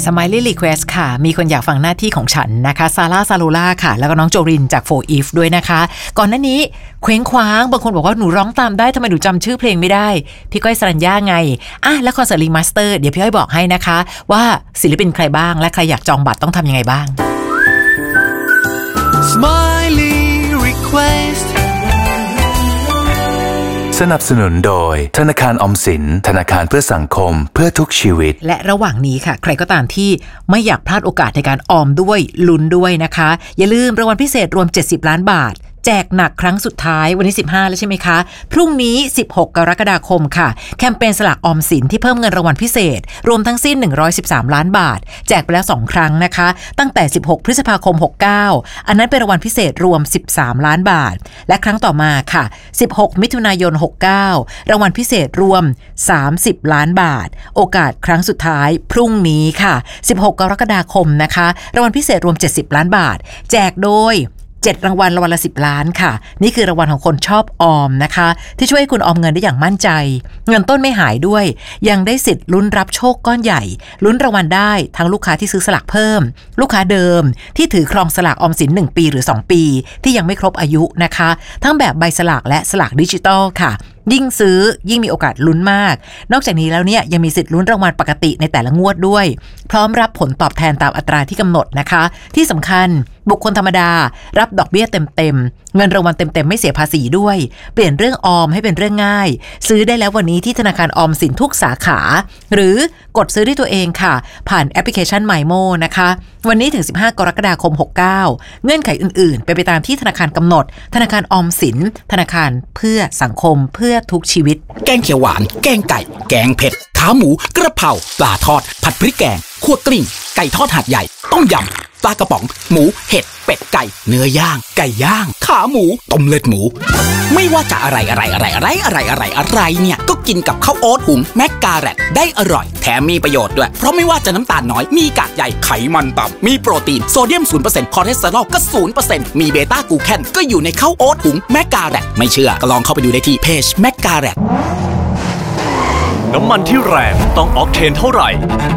Smiley Request ค่ะมีคนอยากฟังหน้าที่ของฉันนะคะซาร่าซาลูล่าค่ะแล้วก็น้องโจรินจาก For If ด้วยนะคะก่อนหน้านี้เคว้งคว้างบางคนบอกว่าหนูร้องตามได้ทำไมหนูจำชื่อเพลงไม่ได้พี่ก้อยสรัญญาไงแล้วคอนเสิร์ตรีมาสเตอร์เดี๋ยวพี่ก้อยบอกให้นะคะว่าศิลปินใครบ้างและใครอยากจองบัตรต้องทำยังไงบ้าง Smiley Request สนับสนุนโดยธนาคารออมสินธนาคารเพื่อสังคมเพื่อทุกชีวิตและระหว่างนี้ค่ะใครก็ตามที่ไม่อยากพลาดโอกาสในการออมด้วยลุ้นด้วยนะคะอย่าลืมรางวัลพิเศษรวม70ล้านบาทแจกหนักครั้งสุดท้ายวันนี้15แล้วใช่ไหมคะพรุ่งนี้16กรกฎาคมค่ะแคมเปญสลากออมสินที่เพิ่มเงินรางวัลพิเศษรวมทั้งสิ้น113ล้านบาทแจกไปแล้ว2ครั้งนะคะตั้งแต่16พฤษภาคม69อันนั้นเป็นรางวัลพิเศษรวม13ล้านบาทและครั้งต่อมาค่ะ16มิถุนายน69รางวัลพิเศษรวม30ล้านบาทโอกาสครั้งสุดท้ายพรุ่งนี้ค่ะ16กรกฎาคมนะคะรางวัลพิเศษรวม70ล้านบาทแจกโดย7รางวัลละ10ล้านค่ะนี่คือรางวัลของคนชอบออมนะคะที่ช่วยให้คุณออมเงินได้อย่างมั่นใจเงินต้นไม่หายด้วยยังได้สิทธิ์ลุ้นรับโชคก้อนใหญ่ลุ้นรางวัลได้ทั้งลูกค้าที่ซื้อสลากเพิ่มลูกค้าเดิมที่ถือครองสลากออมสิน1ปีหรือ2ปีที่ยังไม่ครบอายุนะคะทั้งแบบใบสลากและสลากดิจิตอลค่ะยิ่งซื้อยิ่งมีโอกาสลุ้นมากนอกจากนี้แล้วเนี่ยยังมีสิทธิ์ลุ้นรางวัลปกติในแต่ละงวดด้วยพร้อมรับผลตอบแทนตามอัตราที่กำหนดนะคะที่สำคัญบุคคลธรรมดารับดอกเบี้ยเต็มเงินรางวัลเต็มไม่เสียภาษีด้วยเปลี่ยนเรื่องออมให้เป็นเรื่องง่ายซื้อได้แล้ววันนี้ที่ธนาคารออมสินทุกสาขาหรือกดซื้อด้วยตัวเองค่ะผ่านแอปพลิเคชัน MyMo นะคะวันนี้ถึง15กรกฎาคม69เงื่อนไขอื่นๆไปตามที่ธนาคารกำหนดธนาคารออมสินธนาคารเพื่อสังคมเพื่อทุกชีวิตแกงเขียวหวานแกงไก่แกงเผ็ดขาหมูกระเพราปลาทอดผัดพริกแกงคั่วกลิ้งไก่ทอดหาดใหญ่ต้มยำปลากระป๋องหมูเห็ดเป็ดไก่เนื้อย่างไก่ย่างขาหมูต้มเลือดหมูไม่ว่าจะอะไรเนี่ยก็กินกับข้าวโอ๊ตหุงแมกกาแรตได้อร่อยแถมมีประโยชน์ด้วยเพราะไม่ว่าจะน้ำตาลน้อยมีกากใหญ่ไขมันต่ำมีโปรตีนโซเดียม 0% คอเลสเตอรอลก็ 0% มีเบต้ากลูแคนก็อยู่ในข้าวโอ๊ตหุงแมกกาแรตไม่เชื่อก็ลองเข้าไปดูได้ที่เพจแมกกาแรตน้ำมันที่แรงต้องออกเทนเท่าไหร่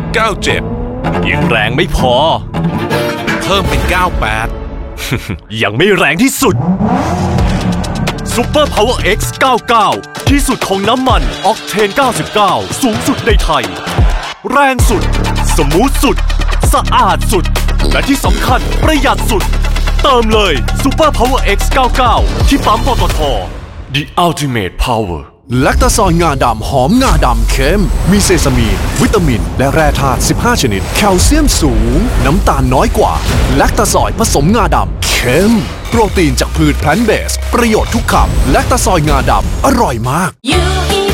97ยังแรงไม่พอเพิ่มเป็น98ยังไม่แรงที่สุด Super Power X 99ที่สุดของน้ำมันออกเทน99สูงสุดในไทยแรงสุดสมูทสุดสะอาดสุดและที่สำคัญประหยัดสุดเติมเลย Super Power X 99ที่ปั๊มปตท. The Ultimate Power แลคตาซอยงาดำหอมงาดำเค็มมีเซซามีนวิตามินและแร่ธาตุ15ชนิดแคลเซียมสูงน้ำตาลน้อยกว่าแลคตาซอยผสมงาดำเค็มโปรตีนจากพืชแพลนต์เบสประโยชน์ทุกคำแลคตาซอยงาดำอร่อยมาก